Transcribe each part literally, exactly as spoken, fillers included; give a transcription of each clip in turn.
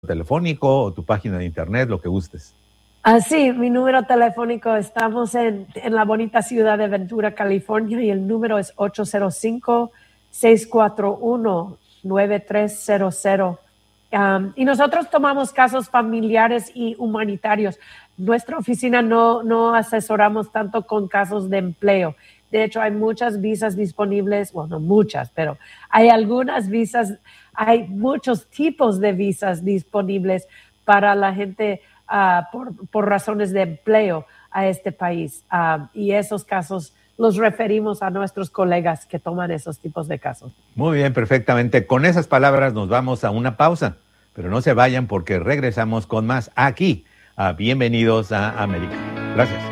telefónico o tu página de internet, lo que gustes. Ah, sí, mi número telefónico, estamos en, en la bonita ciudad de Ventura, California, y el número es ocho cero cinco, seis cuatro uno, nueve tres cero cero. Um, y nosotros tomamos casos familiares y humanitarios. Nuestra oficina no, no asesoramos tanto con casos de empleo. De hecho, hay muchas visas disponibles, bueno, no muchas, pero hay algunas visas, hay muchos tipos de visas disponibles para la gente uh, por, por razones de empleo a este país. Uh, y esos casos los referimos a nuestros colegas que toman esos tipos de casos. Muy bien, perfectamente. Con esas palabras nos vamos a una pausa, pero no se vayan porque regresamos con más aquí. Uh, bienvenidos a América. Gracias.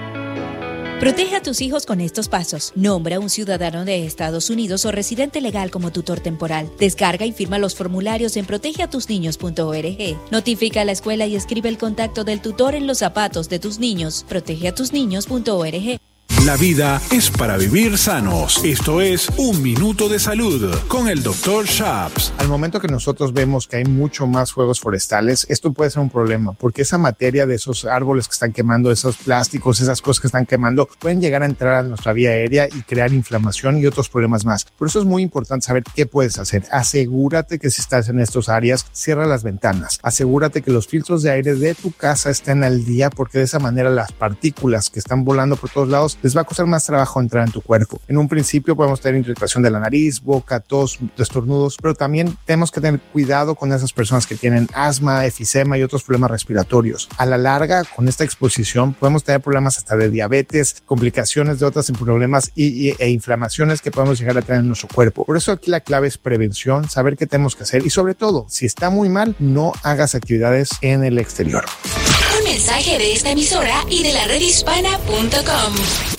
Protege a tus hijos con estos pasos. Nombra a un ciudadano de Estados Unidos o residente legal como tutor temporal. Descarga y firma los formularios en protege a tus niños punto org. Notifica a la escuela y escribe el contacto del tutor en los zapatos de tus niños. protege a tus niños punto org. La vida es para vivir sanos. Esto es Un Minuto de Salud con el doctor Shaps. Al momento que nosotros vemos que hay mucho más fuegos forestales, esto puede ser un problema, porque esa materia de esos árboles que están quemando, esos plásticos, esas cosas que están quemando, pueden llegar a entrar a nuestra vía aérea y crear inflamación y otros problemas más. Por eso es muy importante saber qué puedes hacer. Asegúrate que si estás en estas áreas, cierra las ventanas. Asegúrate que los filtros de aire de tu casa estén al día, porque de esa manera las partículas que están volando por todos lados les va a costar más trabajo entrar en tu cuerpo. En un principio podemos tener irritación de la nariz, boca, tos, estornudos, pero también tenemos que tener cuidado con esas personas que tienen asma, efisema y otros problemas respiratorios. A la larga, con esta exposición, podemos tener problemas hasta de diabetes, complicaciones de otros problemas y, y, e inflamaciones que podemos llegar a tener en nuestro cuerpo. Por eso aquí la clave es prevención, saber qué tenemos que hacer y sobre todo, si está muy mal, no hagas actividades en el exterior. Un mensaje de esta emisora y de la red hispana punto com.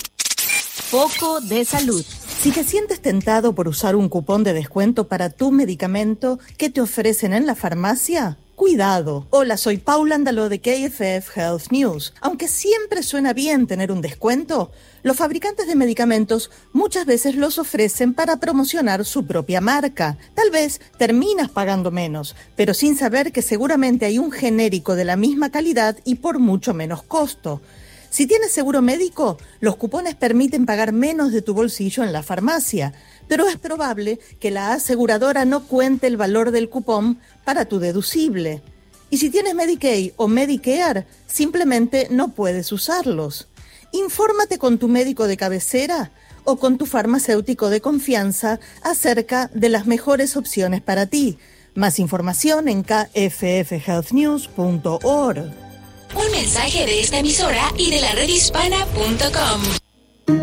Foco de salud. Si te sientes tentado por usar un cupón de descuento para tu medicamento que te ofrecen en la farmacia, cuidado. Hola, soy Paula Andaló de K F F Health News. Aunque siempre suena bien tener un descuento, los fabricantes de medicamentos muchas veces los ofrecen para promocionar su propia marca. Tal vez terminas pagando menos, pero sin saber que seguramente hay un genérico de la misma calidad y por mucho menos costo. Si tienes seguro médico, los cupones permiten pagar menos de tu bolsillo en la farmacia, pero es probable que la aseguradora no cuente el valor del cupón para tu deducible. Y si tienes Medicaid o Medicare, simplemente no puedes usarlos. Infórmate con tu médico de cabecera o con tu farmacéutico de confianza acerca de las mejores opciones para ti. Más información en k f f health news punto org. Un mensaje de esta emisora y de la red hispana punto com.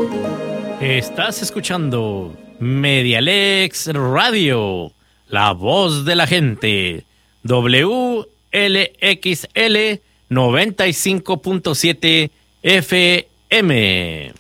Estás escuchando Medialex Radio, la voz de la gente. W L X L noventa y cinco punto siete F M.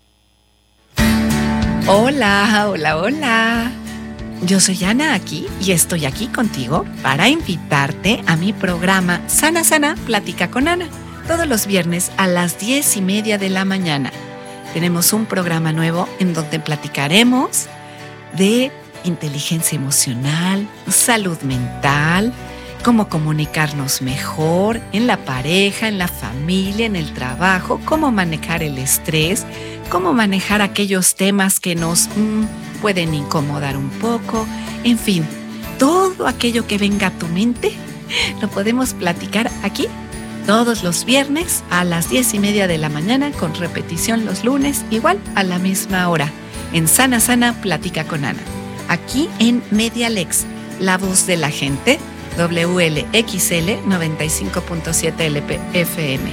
Hola, hola, hola. Yo soy Ana aquí y estoy aquí contigo para invitarte a mi programa Sana Sana Plática con Ana. Todos los viernes a las diez y media de la mañana. Tenemos un programa nuevo en donde platicaremos de inteligencia emocional, salud mental, cómo comunicarnos mejor en la pareja, en la familia, en el trabajo, cómo manejar el estrés, cómo manejar aquellos temas que nos mmm, pueden incomodar un poco. En fin, todo aquello que venga a tu mente lo podemos platicar aquí todos los viernes a las diez y media de la mañana, con repetición los lunes, igual a la misma hora, en Sana Sana Plática con Ana. Aquí en Medialex, la voz de la gente, W L X L noventa y cinco punto siete F M.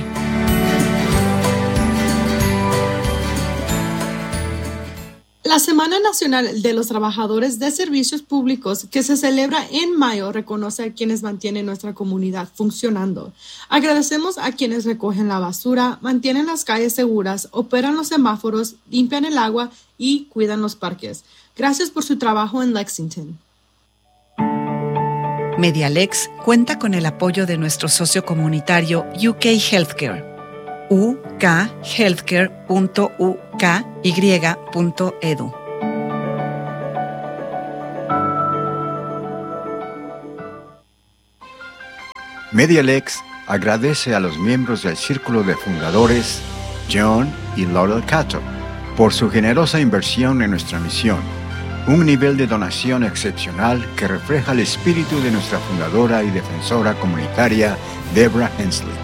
La Semana Nacional de los Trabajadores de Servicios Públicos, que se celebra en mayo, reconoce a quienes mantienen nuestra comunidad funcionando. Agradecemos a quienes recogen la basura, mantienen las calles seguras, operan los semáforos, limpian el agua y cuidan los parques. Gracias por su trabajo en Lexington. Medialex cuenta con el apoyo de nuestro socio comunitario U K Healthcare. u k healthcare punto u k y punto e d u. MediaLex agradece a los miembros del Círculo de Fundadores, John y Laurel Cato, por su generosa inversión en nuestra misión, un nivel de donación excepcional que refleja el espíritu de nuestra fundadora y defensora comunitaria, Deborah Hensley.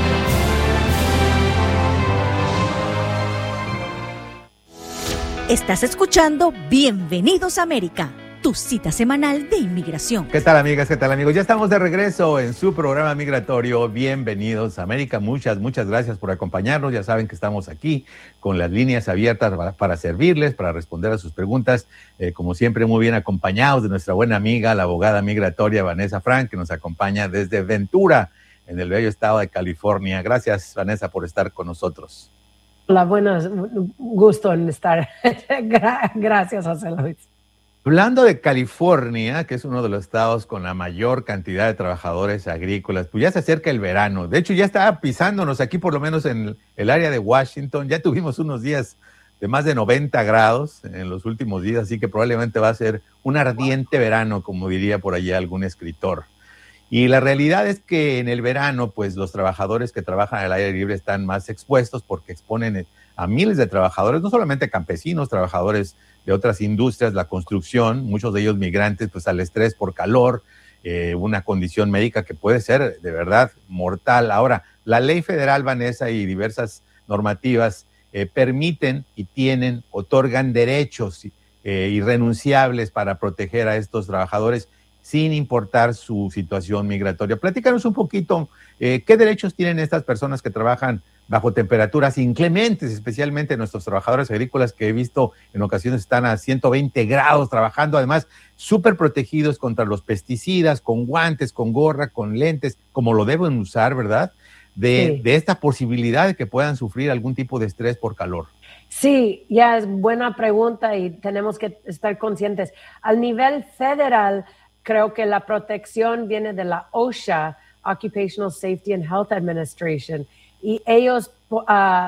Estás escuchando Bienvenidos a América, tu cita semanal de inmigración. ¿Qué tal, amigas? ¿Qué tal, amigos? Ya estamos de regreso en su programa migratorio Bienvenidos a América. Muchas, muchas gracias por acompañarnos. Ya saben que estamos aquí con las líneas abiertas para, para servirles, para responder a sus preguntas. Eh, como siempre, muy bien acompañados de nuestra buena amiga, la abogada migratoria Vanessa Frank, que nos acompaña desde Ventura, en el bello estado de California. Gracias, Vanessa, por estar con nosotros. Hola, buenas, gusto en estar. Gracias, José Luis. Hablando de California, que es uno de los estados con la mayor cantidad de trabajadores agrícolas, pues ya se acerca el verano. De hecho, ya está pisándonos aquí, por lo menos en el área de Washington. Ya tuvimos unos días de más de noventa grados en los últimos días, así que probablemente va a ser un ardiente verano, como diría por allá algún escritor. Y la realidad es que en el verano, pues los trabajadores que trabajan al aire libre están más expuestos porque exponen a miles de trabajadores, no solamente campesinos, trabajadores de otras industrias, la construcción, muchos de ellos migrantes, pues al estrés por calor, eh, una condición médica que puede ser de verdad mortal. Ahora, la ley federal, Vanessa, y diversas normativas eh, permiten y tienen, otorgan derechos eh, irrenunciables para proteger a estos trabajadores sin importar su situación migratoria. Platícanos un poquito, eh, ¿qué derechos tienen estas personas que trabajan bajo temperaturas inclementes, especialmente nuestros trabajadores agrícolas que he visto en ocasiones están a ciento veinte grados trabajando, además súper protegidos contra los pesticidas, con guantes, con gorra, con lentes, como lo deben usar, ¿verdad? De, sí. de esta posibilidad de que puedan sufrir algún tipo de estrés por calor. Sí, ya es buena pregunta y tenemos que estar conscientes. Al nivel federal, creo que la protección viene de la OSHA, Occupational Safety and Health Administration, y ellos uh,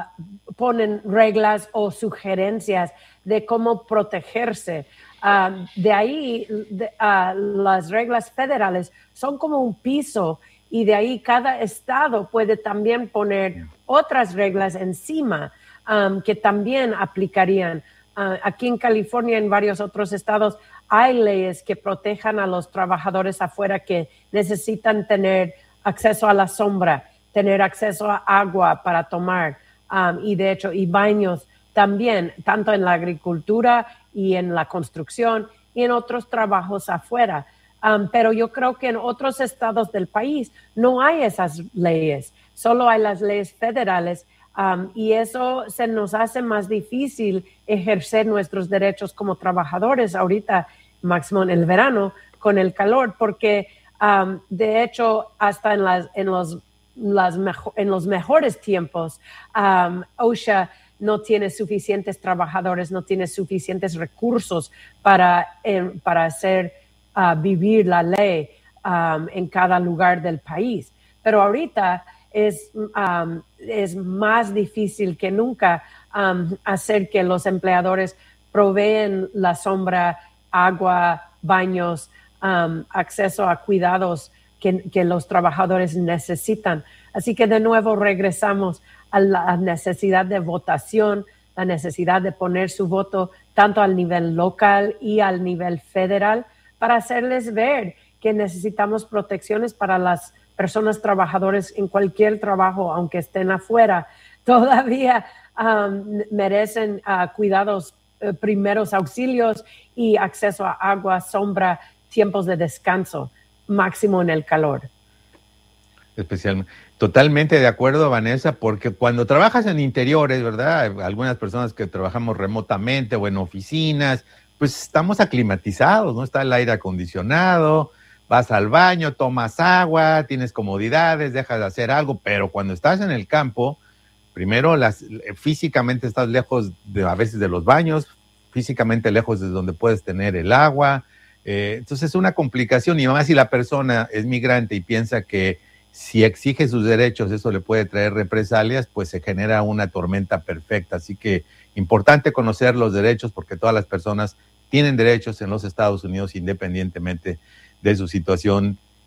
ponen reglas o sugerencias de cómo protegerse. Uh, de ahí, de, uh, las reglas federales son como un piso y de ahí cada estado puede también poner otras reglas encima um, que también aplicarían. Uh, aquí en California y en varios otros estados hay leyes que protejan a los trabajadores afuera que necesitan tener acceso a la sombra, tener acceso a agua para tomar um, y de hecho y baños también, tanto en la agricultura y en la construcción y en otros trabajos afuera. Um, pero yo creo que en otros estados del país no hay esas leyes, solo hay las leyes federales. Um, y eso se nos hace más difícil ejercer nuestros derechos como trabajadores ahorita, máximo en el verano, con el calor, porque um, de hecho hasta en, las, en, los, las mejo, en los mejores tiempos, um, OSHA no tiene suficientes trabajadores, no tiene suficientes recursos para, eh, para hacer uh, vivir la ley um, en cada lugar del país. Pero ahorita Es, um, es más difícil que nunca um, hacer que los empleadores proveen la sombra, agua, baños, um, acceso a cuidados que, que los trabajadores necesitan. Así que de nuevo regresamos a la necesidad de votación, la necesidad de poner su voto tanto al nivel local y al nivel federal para hacerles ver que necesitamos protecciones para las personas trabajadores en cualquier trabajo, aunque estén afuera, todavía um, merecen uh, cuidados, uh, primeros auxilios y acceso a agua, sombra, tiempos de descanso, máximo en el calor. Especialmente. Totalmente de acuerdo, Vanessa, porque cuando trabajas en interiores, ¿verdad? Algunas personas que trabajamos remotamente o en oficinas, pues estamos aclimatizados, ¿no? Está el aire acondicionado, vas al baño, tomas agua, tienes comodidades, dejas de hacer algo, pero cuando estás en el campo, primero las, físicamente estás lejos de, a veces de los baños, físicamente lejos de donde puedes tener el agua, eh, entonces es una complicación, y más si la persona es migrante y piensa que si exige sus derechos eso le puede traer represalias, pues se genera una tormenta perfecta. Así que importante conocer los derechos porque todas las personas tienen derechos en los Estados Unidos independientemente de su situación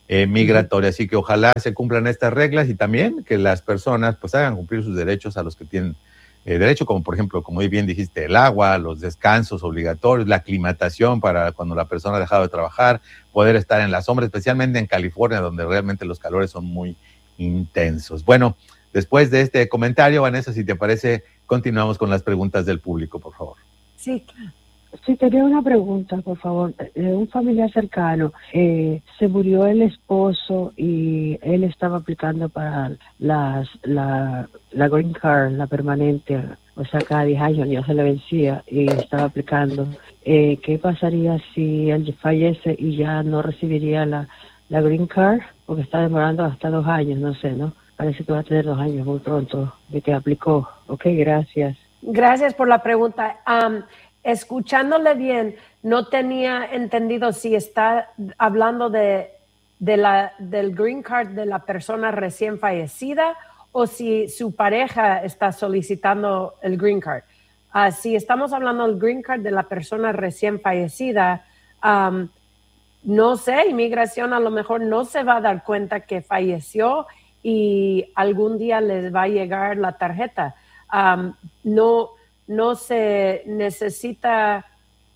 eh, migratoria. Así que ojalá se cumplan estas reglas y también que las personas pues hagan cumplir sus derechos a los que tienen eh, derecho, como por ejemplo, como bien dijiste, el agua, los descansos obligatorios, la aclimatación para cuando la persona ha dejado de trabajar, poder estar en la sombra, especialmente en California, donde realmente los calores son muy intensos. Bueno, después de este comentario, Vanessa, si te parece, continuamos con las preguntas del público, por favor. Sí, claro. Sí, tenía una pregunta, por favor. De un familiar cercano, eh, se murió el esposo y él estaba aplicando para las, la, la green card, la permanente, o sea, cada diez años ya se le vencía y estaba aplicando. Eh, ¿Qué pasaría si él fallece y ya no recibiría la, la green card? Porque está demorando hasta dos años, no sé, ¿no? Parece que va a tener dos años muy pronto de que aplicó. Ok, gracias. Gracias por la pregunta. Um, Escuchándole bien, no tenía entendido si está hablando de, de la, del green card de la persona recién fallecida o si su pareja está solicitando el green card. Uh, si estamos hablando del green card de la persona recién fallecida, um, no sé, inmigración a lo mejor no se va a dar cuenta que falleció y algún día les va a llegar la tarjeta. Um, no... No se necesita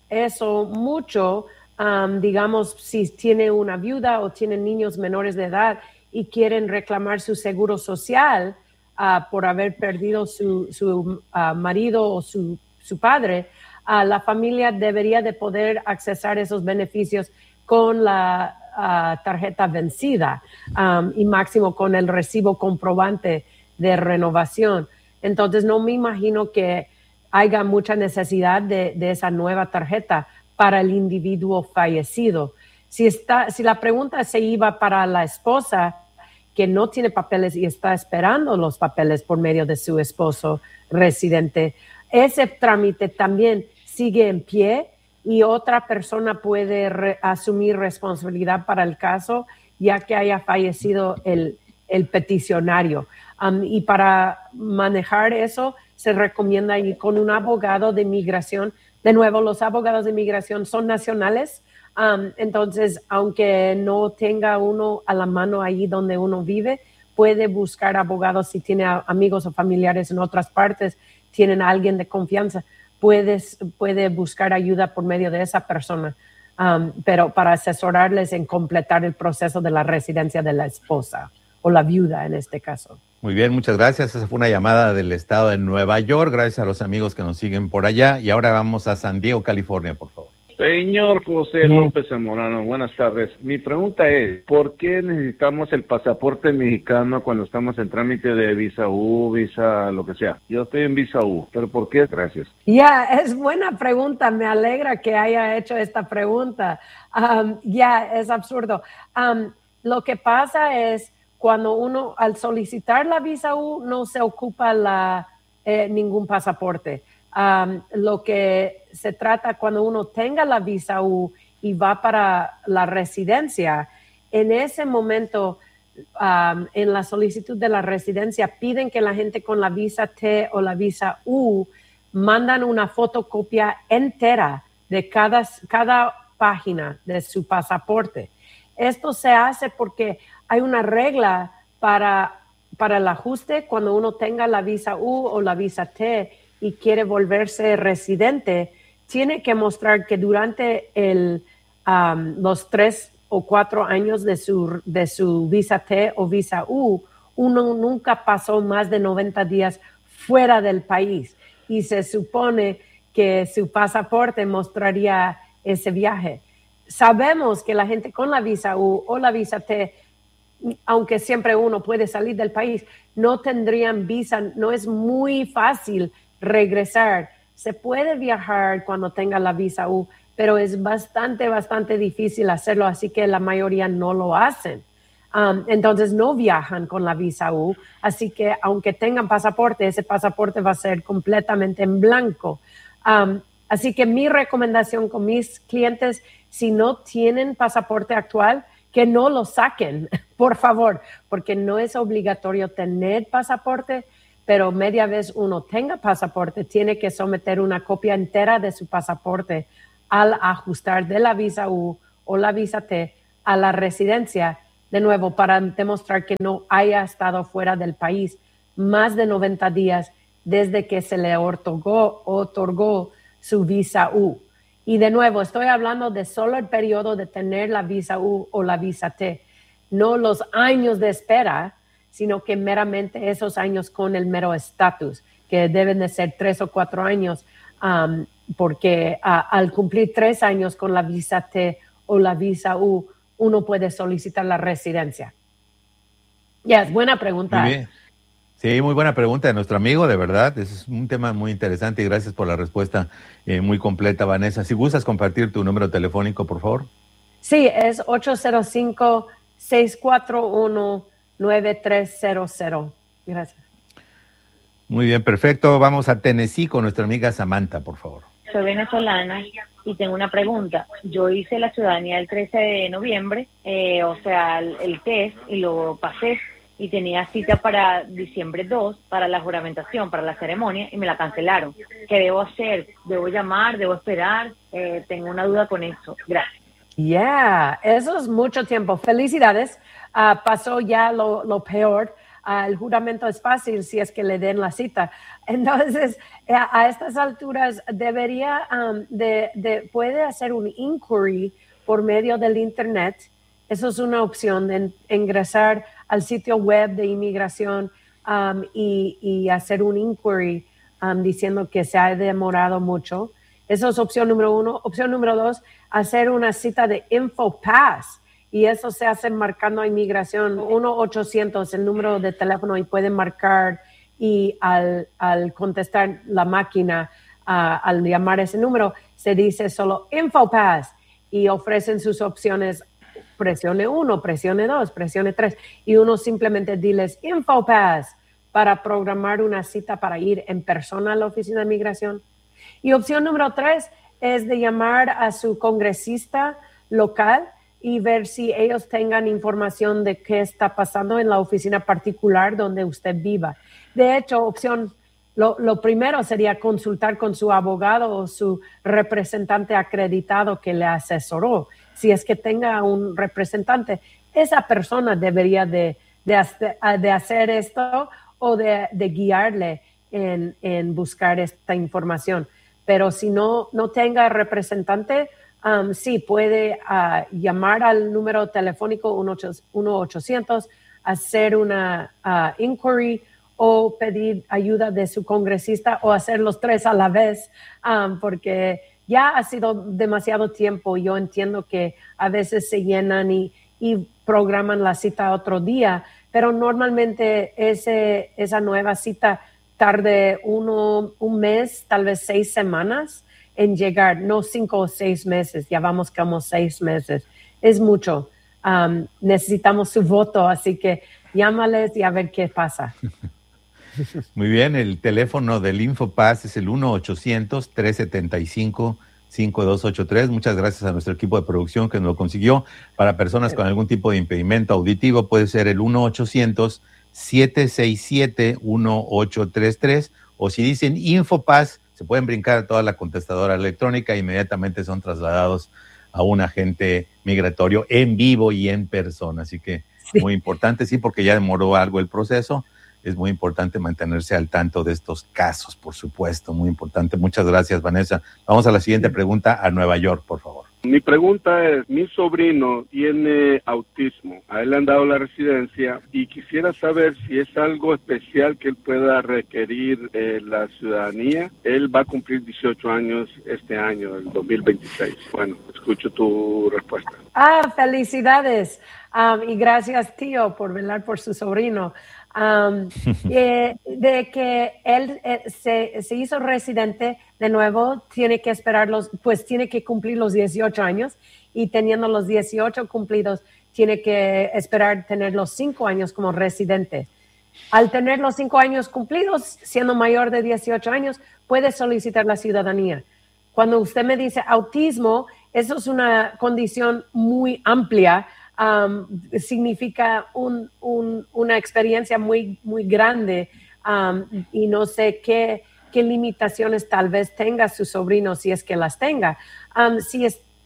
eso mucho, um, digamos, si tiene una viuda o tienen niños menores de edad y quieren reclamar su seguro social uh, por haber perdido su, su uh, marido o su, su padre, uh, la familia debería de poder accesar esos beneficios con la uh, tarjeta vencida um, y máximo con el recibo comprobante de renovación. Entonces, no me imagino que haya mucha necesidad de, de esa nueva tarjeta para el individuo fallecido. Si, está, si la pregunta se iba para la esposa que no tiene papeles y está esperando los papeles por medio de su esposo residente, ese trámite también sigue en pie y otra persona puede re, asumir responsabilidad para el caso ya que haya fallecido el, el peticionario. Um, y para manejar eso, se recomienda ir con un abogado de migración. De nuevo, los abogados de migración son nacionales, um, entonces, aunque no tenga uno a la mano allí donde uno vive, puede buscar abogados si tiene a, amigos o familiares en otras partes, tienen a alguien de confianza, puedes, puede buscar ayuda por medio de esa persona, um, pero para asesorarles en completar el proceso de la residencia de la esposa o la viuda en este caso. Muy bien, muchas gracias. Esa fue una llamada del estado de Nueva York. Gracias a los amigos que nos siguen por allá. Y ahora vamos a San Diego, California, por favor. Señor José López Zamorano, buenas tardes. Mi pregunta es, ¿por qué necesitamos el pasaporte mexicano cuando estamos en trámite de visa U, visa lo que sea? Yo estoy en visa U, pero ¿por qué? Gracias. Ya, yeah, es buena pregunta. Me alegra que haya hecho esta pregunta. Um, ya, yeah, es absurdo. Um, lo que pasa es cuando uno, al solicitar la visa U, no se ocupa la, eh, ningún pasaporte. Um, lo que se trata cuando uno tenga la visa U y va para la residencia, en ese momento, um, en la solicitud de la residencia, piden que la gente con la visa T o la visa U mandan una fotocopia entera de cada, cada página de su pasaporte. Esto se hace porque hay una regla para, para el ajuste cuando uno tenga la visa U o la visa T y quiere volverse residente, tiene que mostrar que durante el, um, los tres o cuatro años de su, de su visa T o visa U, uno nunca pasó más de noventa días fuera del país y se supone que su pasaporte mostraría ese viaje. Sabemos que la gente con la visa U o la visa T, aunque siempre uno puede salir del país, no tendrían visa, no es muy fácil regresar. Se puede viajar cuando tenga la visa U, pero es bastante, bastante difícil hacerlo, así que la mayoría no lo hacen. Um, entonces no viajan con la visa U, así que aunque tengan pasaporte, ese pasaporte va a ser completamente en blanco. Um, así que mi recomendación con mis clientes, si no tienen pasaporte actual, que no lo saquen, por favor, porque no es obligatorio tener pasaporte, pero media vez uno tenga pasaporte, tiene que someter una copia entera de su pasaporte al ajustar de la visa U o la visa T a la residencia de nuevo, para demostrar que no haya estado fuera del país más de noventa días desde que se le otorgó, otorgó su visa U. Y de nuevo, estoy hablando de solo el periodo de tener la visa U o la visa T, no los años de espera, sino que meramente esos años con el mero estatus, que deben de ser tres o cuatro años, um, porque uh, al cumplir tres años con la visa T o la visa U, uno puede solicitar la residencia. Ya, es buena pregunta. Muy bien. Sí, muy buena pregunta de nuestro amigo, de verdad. Es un tema muy interesante y gracias por la respuesta eh, muy completa, Vanessa. Si gustas compartir tu número telefónico, por favor. Sí, es ocho cero cinco, seis cuatro uno, nueve tres cero cero. Gracias. Muy bien, perfecto. Vamos a Tennessee con nuestra amiga Samantha, por favor. Soy venezolana y tengo una pregunta. Yo hice la ciudadanía el trece de noviembre, eh, o sea, el, el test, y lo pasé. Y tenía cita para diciembre dos, para la juramentación, para la ceremonia, y me la cancelaron. ¿Qué debo hacer? ¿Debo llamar? ¿Debo esperar? Eh, tengo una duda con eso. Gracias. Yeah, eso es mucho tiempo. Felicidades. Uh, pasó ya lo, lo peor. Uh, el juramento es fácil si es que le den la cita. Entonces, a, a estas alturas debería, um, de, de, puede hacer un inquiry por medio del internet. Eso es una opción de ingresar al sitio web de inmigración um, y, y hacer un inquiry um, diciendo que se ha demorado mucho. Eso es opción número uno. Opción número dos, hacer una cita de InfoPass. Y eso se hace marcando a inmigración uno ochocientos, el número de teléfono, y pueden marcar, y al, al contestar la máquina, uh, al llamar ese número, se dice solo InfoPass y ofrecen sus opciones. Presione uno, presione dos, presione tres, y uno simplemente diles InfoPass para programar una cita para ir en persona a la oficina de migración. Y opción número tres es de llamar a su congresista local y ver si ellos tengan información de qué está pasando en la oficina particular donde usted viva. De hecho, opción Lo, lo primero sería consultar con su abogado o su representante acreditado que le asesoró. Si es que tenga un representante, esa persona debería de, de, hacer, de hacer esto o de, de guiarle en, en buscar esta información. Pero si no, no tenga representante, um, sí puede uh, llamar al número telefónico uno ochocientos, hacer una uh, inquiry, o pedir ayuda de su congresista, o hacer los tres a la vez, um, porque ya ha sido demasiado tiempo. Yo entiendo que a veces se llenan y, y programan la cita otro día, pero normalmente ese, esa nueva cita tarde uno, un mes, tal vez seis semanas en llegar, no cinco o seis meses, ya vamos como seis meses. Es mucho. Um, necesitamos su voto, así que llámales y a ver qué pasa. Muy bien, el teléfono del InfoPass es el uno ochocientos, tres setenta y cinco, cinco dos ocho tres. Muchas gracias a nuestro equipo de producción que nos lo consiguió. Para personas con algún tipo de impedimento auditivo puede ser el uno ochocientos, siete seis siete, uno ocho tres tres, o si dicen InfoPass, se pueden brincar a toda la contestadora electrónica e inmediatamente son trasladados a un agente migratorio en vivo y en persona. Así que sí, muy importante, sí, porque ya demoró algo el proceso. Es muy importante mantenerse al tanto de estos casos, por supuesto, muy importante. Muchas gracias, Vanessa. Vamos a la siguiente pregunta, a Nueva York, por favor. Mi pregunta es, mi sobrino tiene autismo, a él le han dado la residencia y quisiera saber si es algo especial que él pueda requerir eh, la ciudadanía. Él va a cumplir dieciocho años este año, el dos mil veintiséis. Bueno, escucho tu respuesta. Ah, felicidades. Um, y gracias, tío, por velar por su sobrino. Um, eh, de que él eh, se, se hizo residente de nuevo, tiene que esperar los, pues tiene que cumplir los dieciocho años, y teniendo los dieciocho cumplidos, tiene que esperar tener los cinco años como residente. Al tener los cinco años cumplidos, siendo mayor de dieciocho años, puede solicitar la ciudadanía. Cuando usted me dice autismo, eso es una condición muy amplia. Um, significa un, un, una experiencia muy, muy grande, um, y no sé qué, qué limitaciones tal vez tenga su sobrino, si es que las tenga. Um, si, es,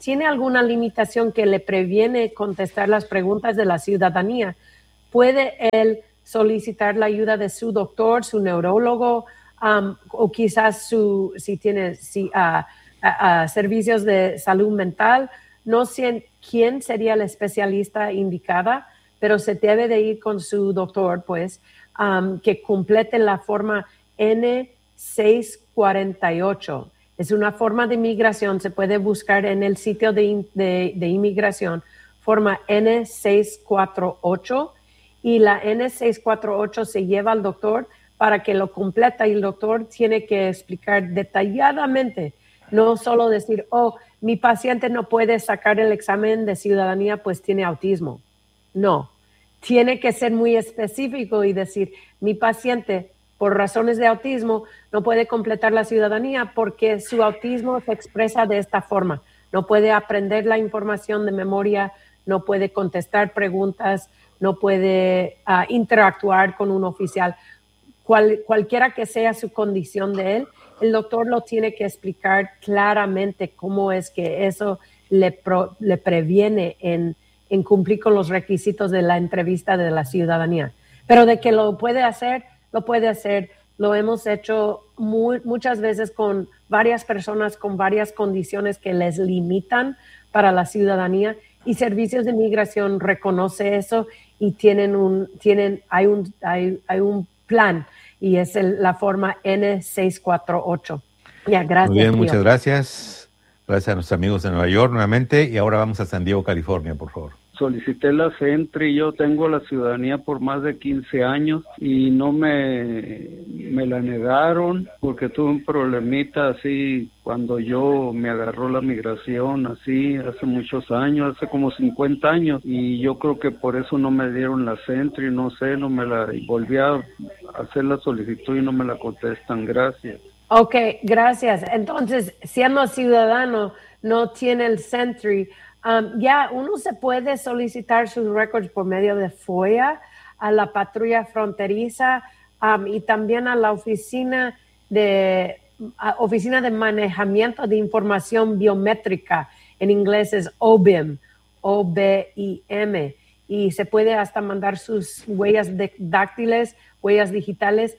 tiene alguna limitación que le previene contestar las preguntas de la ciudadanía, puede él solicitar la ayuda de su doctor, su neurólogo, um, o quizás su, si tiene si, uh, uh, uh, servicios de salud mental. No sé quién sería la especialista indicada, pero se debe de ir con su doctor, pues, um, que complete la forma N seiscientos cuarenta y ocho. Es una forma de inmigración, se puede buscar en el sitio de, de, de inmigración, forma N seiscientos cuarenta y ocho, y la N seiscientos cuarenta y ocho se lleva al doctor para que lo completa, y el doctor tiene que explicar detalladamente, no solo decir, oh, mi paciente no puede sacar el examen de ciudadanía, pues tiene autismo. No, tiene que ser muy específico y decir, mi paciente, por razones de autismo, no puede completar la ciudadanía porque su autismo se expresa de esta forma. No puede aprender la información de memoria, no puede contestar preguntas, no puede uh, interactuar con un oficial. Cual, cualquiera que sea su condición de él, el doctor lo tiene que explicar claramente cómo es que eso le, pro, le previene en, en cumplir con los requisitos de la entrevista de la ciudadanía. Pero de que lo puede hacer, lo puede hacer. Lo hemos hecho muy, muchas veces con varias personas con varias condiciones que les limitan para la ciudadanía, y Servicios de Migración reconoce eso y tienen un, tienen, hay un, hay, hay un plan, y es el, la forma N seiscientos cuarenta y ocho. Ya, gracias. Muy bien, tío. muchas gracias. Gracias a nuestros amigos de Nueva York nuevamente, y ahora vamos a San Diego, California, por favor. Solicité la Sentry, yo tengo la ciudadanía por más de quince años y no me, me la negaron porque tuve un problemita así cuando yo me agarró la migración, así hace muchos años, hace como cincuenta años, y yo creo que por eso no me dieron la Sentry, no sé, no me la, volví a hacer la solicitud y no me la contestan. Gracias. Ok, gracias. Entonces, siendo ciudadano, no tiene el Sentry. Um, ya uno se puede solicitar sus records por medio de F O I A a la patrulla fronteriza um, y también a la oficina de, a, oficina de manejamiento de información biométrica. En inglés es O B I M, O B I M. Y se puede hasta mandar sus huellas de, dáctiles, huellas digitales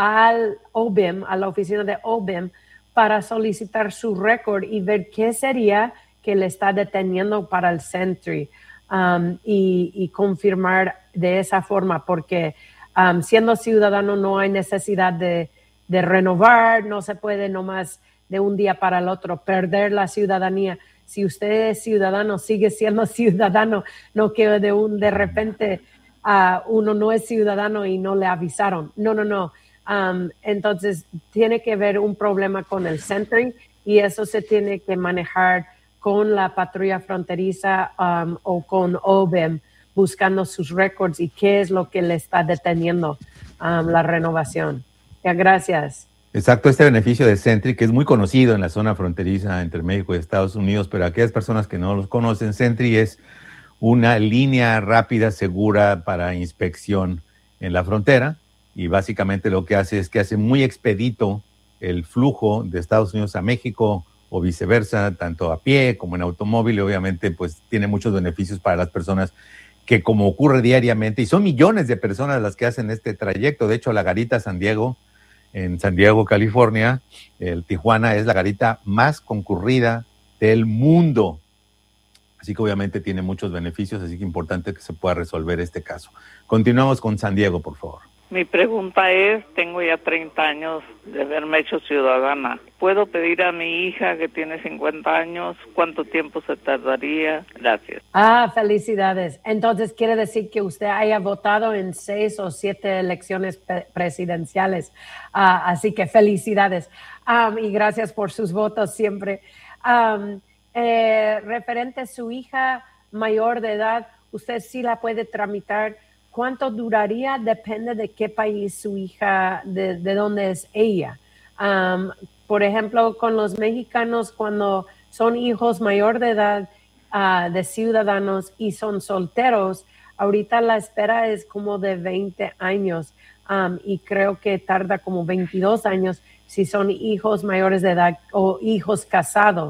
al O B I M, a la oficina de O B I M, para solicitar su récord y ver qué sería que le está deteniendo para el Sentry, um, y, y confirmar de esa forma, porque um, siendo ciudadano no hay necesidad de, de renovar, no se puede nomás de un día para el otro perder la ciudadanía. Si usted es ciudadano, sigue siendo ciudadano, no que de, un, de repente uh, uno no es ciudadano y no le avisaron. No, no, no. Um, entonces tiene que haber un problema con el Sentry, y eso se tiene que manejar con la patrulla fronteriza um, o con O B I M, buscando sus récords y qué es lo que le está deteniendo um, la renovación. Ya, gracias. Exacto, este beneficio de Sentry, que es muy conocido en la zona fronteriza entre México y Estados Unidos, pero aquellas personas que no los conocen, Sentry es una línea rápida, segura para inspección en la frontera, y básicamente lo que hace es que hace muy expedito el flujo de Estados Unidos a México, o viceversa, tanto a pie como en automóvil, y obviamente pues tiene muchos beneficios para las personas que, como ocurre diariamente, y son millones de personas las que hacen este trayecto. De hecho, la garita San Diego, en San Diego, California, el Tijuana, es la garita más concurrida del mundo. Así que obviamente tiene muchos beneficios, así que es importante que se pueda resolver este caso. Continuamos con San Diego, por favor. Mi pregunta es, tengo ya treinta años de haberme hecho ciudadana. ¿Puedo pedir a mi hija que tiene cincuenta años cuánto tiempo se tardaría? Gracias. Ah, felicidades. Entonces quiere decir que usted haya votado en seis o siete elecciones pre- presidenciales. Uh, así que felicidades. Um, y gracias por sus votos siempre. Um, eh, referente a su hija mayor de edad, usted sí la puede tramitar. ¿Cuánto duraría? Depende de qué país su hija, de, de dónde es ella. Um, por ejemplo, con los mexicanos, cuando son hijos mayor de edad uh, de ciudadanos y son solteros, ahorita la espera es como de veinte años, um, y creo que tarda como veintidós años si son hijos mayores de edad o hijos casados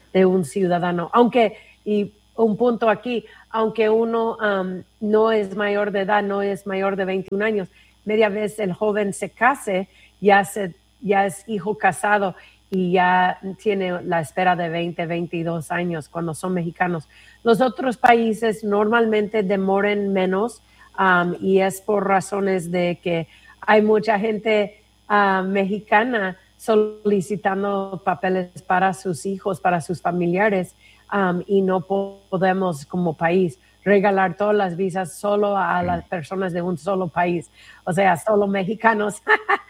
de un ciudadano. Aunque, y un punto aquí, aunque uno um, no es mayor de edad, no es mayor de veintiún años, media vez el joven se case, ya, se, ya es hijo casado y ya tiene la espera de veinte, veintidós años cuando son mexicanos. Los otros países normalmente demoran menos um, y es por razones de que hay mucha gente uh, mexicana solicitando papeles para sus hijos, para sus familiares, um, y no po- podemos como país regalar todas las visas solo a las personas de un solo país, o sea, solo mexicanos.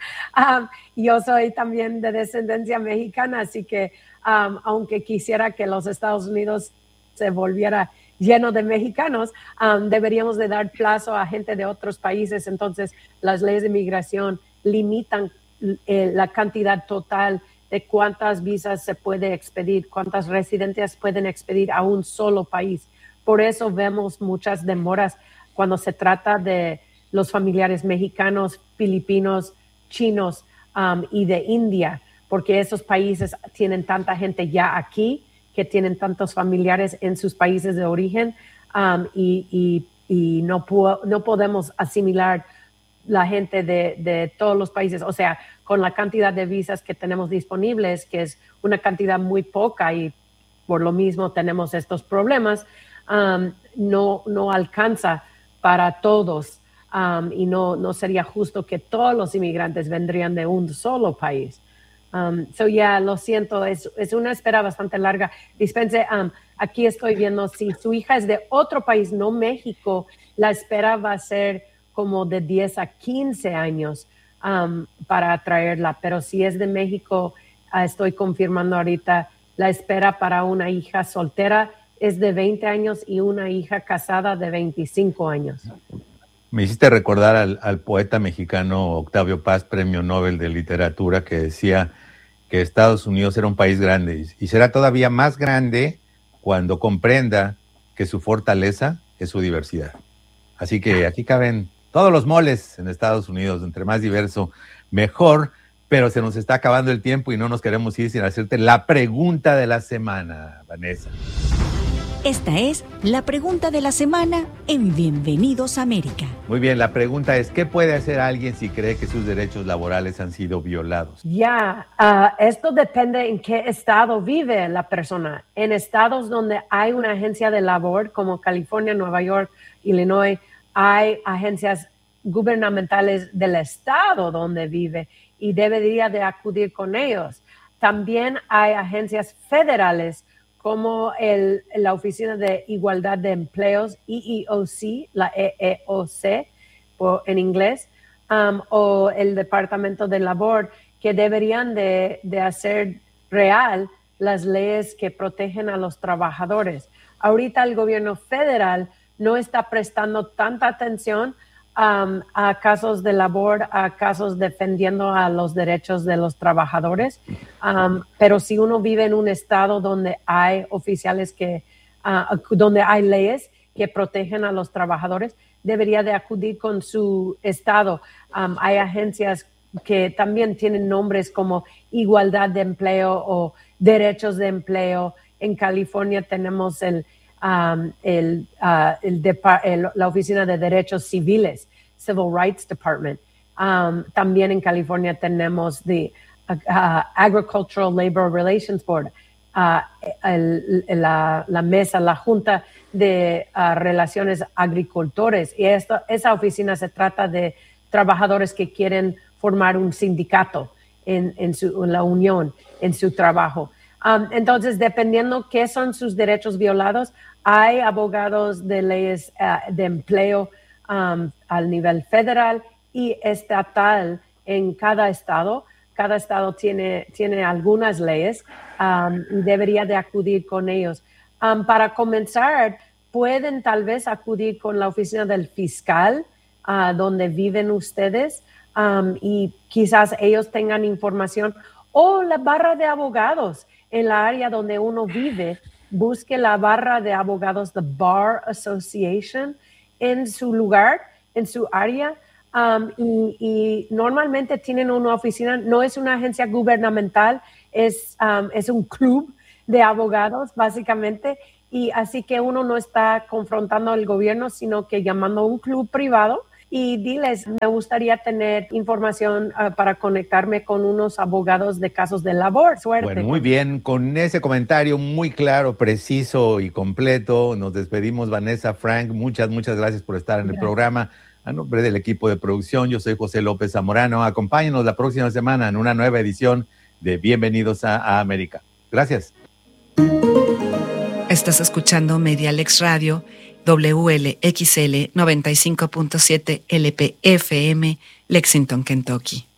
um, yo soy también de descendencia mexicana, así que um, aunque quisiera que los Estados Unidos se volviera lleno de mexicanos, um, deberíamos de dar plazo a gente de otros países. Entonces, las leyes de migración limitan eh, la cantidad total de cuántas visas se puede expedir, cuántas residencias pueden expedir a un solo país. Por eso vemos muchas demoras cuando se trata de los familiares mexicanos, filipinos, chinos um, y de India, porque esos países tienen tanta gente ya aquí, que tienen tantos familiares en sus países de origen, um, y, y, y no, po- no podemos asimilar la gente de, de todos los países. O sea, con la cantidad de visas que tenemos disponibles, que es una cantidad muy poca y por lo mismo tenemos estos problemas, um, no, no alcanza para todos, um, y no, no sería justo que todos los inmigrantes vendrían de un solo país. Um, so ya, yeah, lo siento, es, es una espera bastante larga. Dispense, um, aquí estoy viendo, si su hija es de otro país, no México, la espera va a ser como de diez a quince años um, para traerla. Pero si es de México, uh, estoy confirmando ahorita, la espera para una hija soltera es de veinte años y una hija casada de veinticinco años. Me hiciste recordar al, al poeta mexicano Octavio Paz, Premio Nobel de Literatura, que decía que Estados Unidos era un país grande y será todavía más grande cuando comprenda que su fortaleza es su diversidad. Así que aquí caben todos los moles en Estados Unidos, entre más diverso, mejor, pero se nos está acabando el tiempo y no nos queremos ir sin hacerte la pregunta de la semana, Vanessa. Esta es la pregunta de la semana en Bienvenidos a América. Muy bien, la pregunta es, ¿qué puede hacer alguien si cree que sus derechos laborales han sido violados? Ya, yeah, uh, esto depende en qué estado vive la persona. En estados donde hay una agencia de labor, como California, Nueva York, Illinois, hay agencias gubernamentales del estado donde vive y debería de acudir con ellos. También hay agencias federales como el, la Oficina de Igualdad de Empleos, E E O C, la E E O C por, en inglés, um, o el Departamento de Labor, que deberían de, de hacer real las leyes que protegen a los trabajadores. Ahorita el gobierno federal no está prestando tanta atención um, a casos de labor, a casos defendiendo a los derechos de los trabajadores. Um, pero si uno vive en un estado donde hay oficiales que, uh, donde hay leyes que protegen a los trabajadores, debería de acudir con su estado. Um, hay agencias que también tienen nombres como igualdad de empleo o derechos de empleo. En California tenemos el Um, el, uh, el depa- el, la Oficina de Derechos Civiles, Civil Rights Department. Um, también en California tenemos the uh, uh, Agricultural Labor Relations Board, uh, el, la, la mesa, la Junta de uh, Relaciones Agricultores. Y esto, esa oficina se trata de trabajadores que quieren formar un sindicato en, en, su, en la unión, en su trabajo. Um, entonces, dependiendo qué son sus derechos violados, hay abogados de leyes uh, de empleo um, al nivel federal y estatal en cada estado. Cada estado tiene, tiene algunas leyes um, y debería de acudir con ellos. Um, para comenzar, pueden tal vez acudir con la oficina del fiscal uh, donde viven ustedes, um, y quizás ellos tengan información, o la barra de abogados en la área donde uno vive. Busque la barra de abogados, the Bar Association, en su lugar, en su área, um, y, y normalmente tienen una oficina, no es una agencia gubernamental, es, um, es un club de abogados, básicamente, y así que uno no está confrontando al gobierno, sino que llamando a un club privado y diles, me gustaría tener información uh, para conectarme con unos abogados de casos de labor. Suerte. Bueno, muy bien, con ese comentario muy claro, preciso y completo, nos despedimos. Vanessa, Frank, muchas, muchas gracias por estar en gracias. el programa. A nombre del equipo de producción, yo soy José López Zamorano. Acompáñenos la próxima semana en una nueva edición de Bienvenidos a, a América. Gracias. Estás escuchando Medialex Radio, W L X L noventa y cinco punto siete L P F M, Lexington, Kentucky.